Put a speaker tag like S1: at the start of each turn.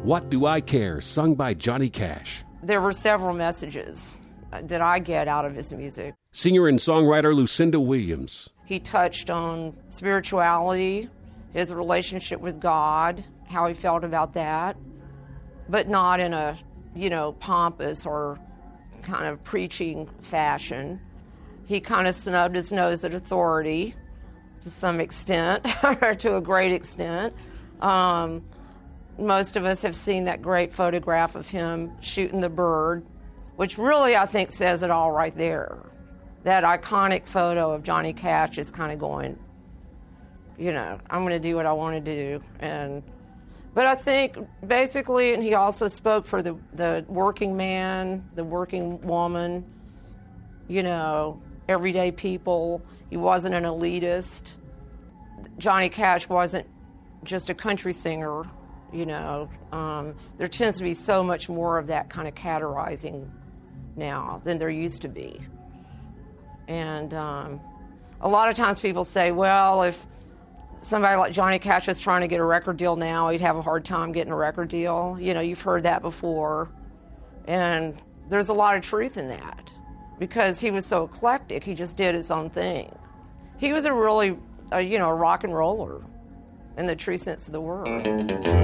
S1: What Do I Care, sung by Johnny Cash.
S2: There were several messages that I get out of his music.
S1: Singer and songwriter Lucinda Williams.
S2: He touched on spirituality, his relationship with God, how he felt about that, but not in a, pompous or kind of preaching fashion. He kind of snubbed his nose at authority to some extent, or to a great extent. Most of us have seen that great photograph of him shooting the bird, which really, I think, says it all right there. That iconic photo of Johnny Cash is kind of going, I'm going to do what I want to do. But I think, basically, and he also spoke for the working man, the working woman, everyday people. He wasn't an elitist. Johnny Cash wasn't just a country singer. There tends to be so much more of that kind of categorizing now than there used to be. And a lot of times people say, well, if somebody like Johnny Cash was trying to get a record deal now, he'd have a hard time getting a record deal. You've heard that before. And there's a lot of truth in that because he was so eclectic. He just did his own thing. He was a really, a rock and roller in the true sense of the word.